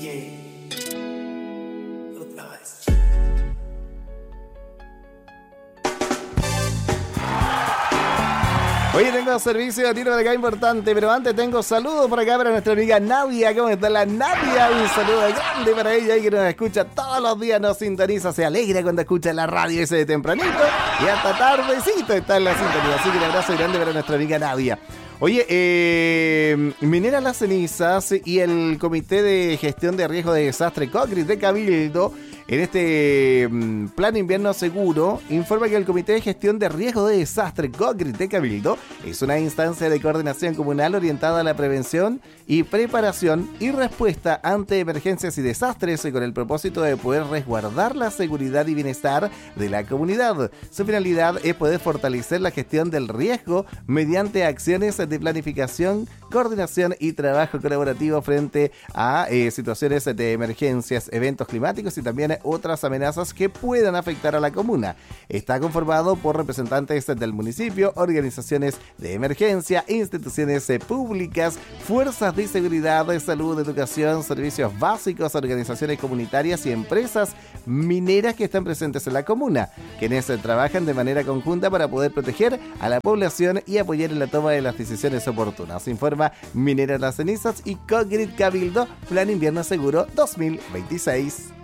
Oye, tengo servicio de tiro de acá importante, pero antes tengo saludos por acá para nuestra amiga Nadia. ¿Cómo está la Nadia? Un saludo grande para ella y que nos escucha todos los días, nos sintoniza, se alegra cuando escucha la radio ese de tempranito y hasta tardecito está en la sintonía. Así que un abrazo grande para nuestra amiga Nadia. Oye, Minera Las Cenizas y el Comité de Gestión de Riesgo de Desastre COCRIT de Cabildo, en este Plan Invierno Seguro, informa que el Comité de Gestión de Riesgo de Desastre COCRIT de Cabildo es una instancia de coordinación comunal orientada a la prevención y preparación y respuesta ante emergencias y desastres con el propósito de poder resguardar la seguridad y bienestar de la comunidad. Su finalidad es poder fortalecer la gestión del riesgo mediante acciones de planificación, coordinación y trabajo colaborativo frente a situaciones de emergencias, eventos climáticos y también otras amenazas que puedan afectar a la comuna. Está conformado por representantes del municipio, organizaciones de emergencia, instituciones públicas, fuerzas de seguridad, de salud, de educación, servicios básicos, organizaciones comunitarias y empresas mineras que están presentes en la comuna, quienes trabajan de manera conjunta para poder proteger a la población y apoyar en la toma de las decisiones oportunas. Informa Minera Las Cenizas y COCRIT Cabildo, Plan Invierno Seguro 2026.